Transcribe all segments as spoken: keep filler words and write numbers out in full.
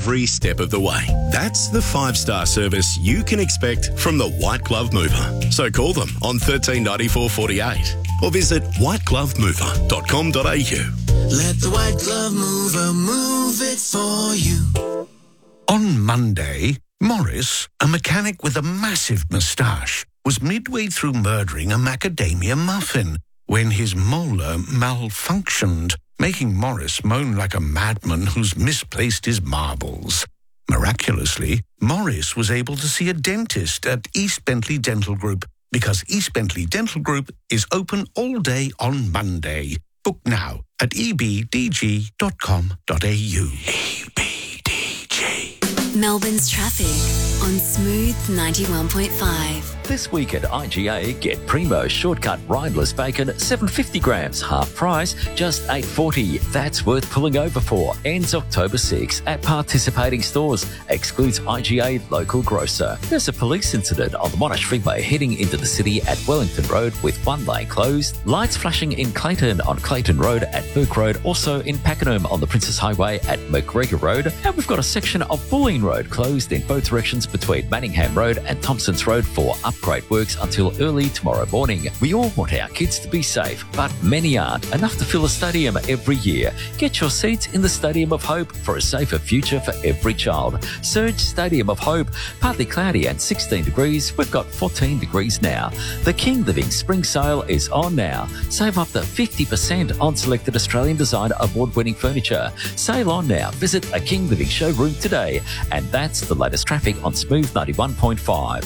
every step of the way. That's the five-star service you can expect from the White Glove Mover. So call them on thirteen ninety-four forty-eight or visit white glove mover dot com dot a u. Let the White Glove Mover move it for you. On Monday, Morris, a mechanic with a massive moustache, was midway through murdering a macadamia muffin when his molar malfunctioned, making Morris moan like a madman who's misplaced his marbles. Miraculously, Morris was able to see a dentist at East Bentley Dental Group because East Bentley Dental Group is open all day on Monday. Book now at e b d g dot com dot a u. E B D G. Melbourne's traffic on Smooth ninety-one point five. This week at I G A, get Primo Shortcut Rideless Bacon, seven hundred fifty grams, half price, just eight dollars forty. That's worth pulling over for. Ends October sixth at participating stores. Excludes I G A local grocer. There's a police incident on the Monash Freeway heading into the city at Wellington Road with one lane closed. Lights flashing in Clayton on Clayton Road at Burke Road. Also in Pakenham on the Princess Highway at McGregor Road. And we've got a section of Bulleen Road closed in both directions between Manningham Road and Thompsons Road for upgrade works until early tomorrow morning. We all want our kids to be safe, but many aren't. Enough to fill a stadium every year. Get your seats in the Stadium of Hope for a safer future for every child. Search Stadium of Hope. Partly cloudy and sixteen degrees. We've got fourteen degrees now. The King Living Spring Sale is on now. Save up to fifty percent on selected Australian Design Award-winning furniture. Sale on now. Visit a King Living showroom today. And that's the latest traffic on Smooth ninety-one point five.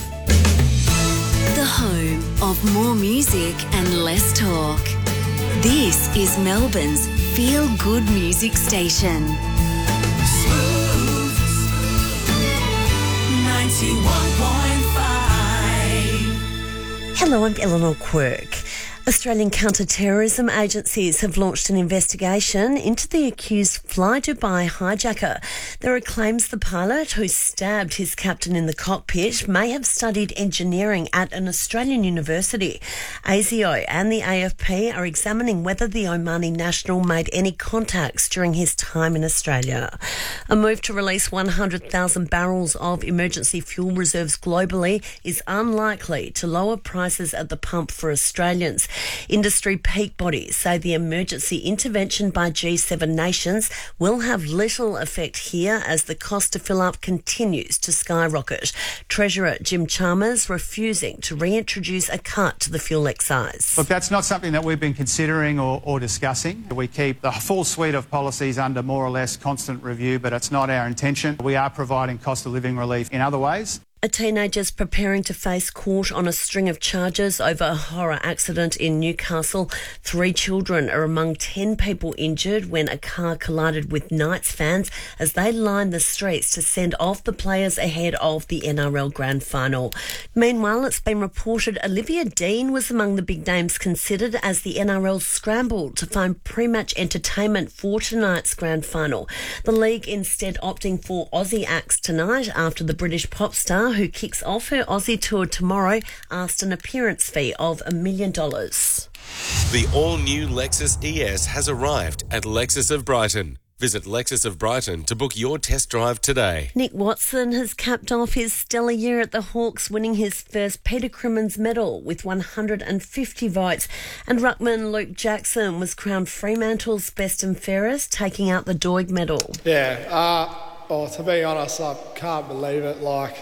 The home of more music and less talk. This is Melbourne's feel-good music station. Smooth ninety-one point five. Hello, I'm Eleanor Quirk. Australian counter-terrorism agencies have launched an investigation into the accused Fly Dubai hijacker. There are claims the pilot who stabbed his captain in the cockpit may have studied engineering at an Australian university. A S I O and the A F P are examining whether the Omani national made any contacts during his time in Australia. A move to release one hundred thousand barrels of emergency fuel reserves globally is unlikely to lower prices at the pump for Australians. Industry peak bodies say the emergency intervention by G seven nations will have little effect here as the cost to fill up continues to skyrocket. Treasurer Jim Chalmers refusing to reintroduce a cut to the fuel excise. Look, that's not something that we've been considering or, or discussing. We keep the full suite of policies under more or less constant review, but it's not our intention. We are providing cost of living relief in other ways. A teenager's preparing to face court on a string of charges over a horror accident in Newcastle. Three children are among ten people injured when a car collided with Knights fans as they lined the streets to send off the players ahead of the N R L Grand Final. Meanwhile, it's been reported Olivia Dean was among the big names considered as the N R L scrambled to find pre-match entertainment for tonight's Grand Final. The league instead opting for Aussie acts tonight after the British pop star who kicks off her Aussie tour tomorrow asked an appearance fee of a million dollars. The all-new Lexus E S has arrived at Lexus of Brighton. Visit Lexus of Brighton to book your test drive today. Nick Watson has capped off his stellar year at the Hawks, winning his first Peter Crimmins medal with one hundred fifty votes. And ruckman Luke Jackson was crowned Fremantle's best and fairest, taking out the Doig medal. Yeah, uh, oh, to be honest, I can't believe it. Like,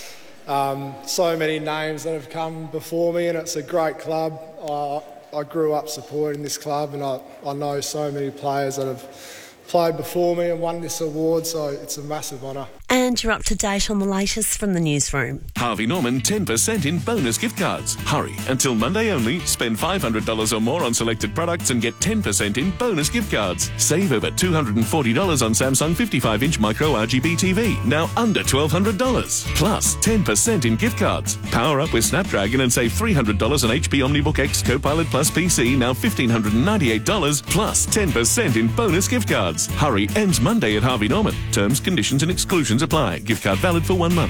um, so many names that have come before me, and it's a great club. Uh, I grew up supporting this club, and I, I know so many players that have played before me and won this award, so it's a massive honour. And you're up to date on the latest from the newsroom. Harvey Norman, ten percent in bonus gift cards. Hurry, until Monday only. Spend five hundred dollars or more on selected products and get ten percent in bonus gift cards. Save over two hundred forty dollars on Samsung fifty-five inch micro R G B T V, now under twelve hundred dollars. Plus ten percent in gift cards. Power up with Snapdragon and save three hundred dollars on H P OmniBook X Copilot Plus P C, now one thousand five hundred ninety-eight dollars, plus ten percent in bonus gift cards. Hurry, ends Monday at Harvey Norman. Terms, conditions and exclusions apply. Gift card valid for one month.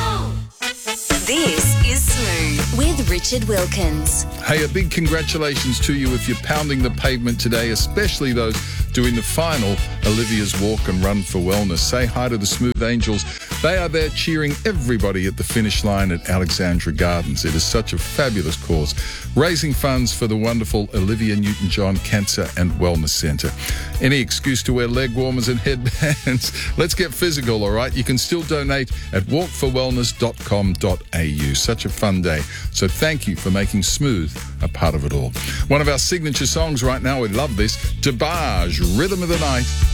This is Smooth with Richard Wilkins. Hey, a big congratulations to you if you're pounding the pavement today, especially those doing the final Olivia's Walk and Run for Wellness. Say hi to the Smooth Angels. They are there cheering everybody at the finish line at Alexandra Gardens. It is such a fabulous cause, raising funds for the wonderful Olivia Newton-John Cancer and Wellness Centre. Any excuse to wear leg warmers and headbands? Let's get physical, all right? You can still donate at walk for wellness dot com dot a u. Such a fun day. So thank you for making Smooth a part of it all. One of our signature songs right now, we love this, DeBarge, Rhythm of the Night.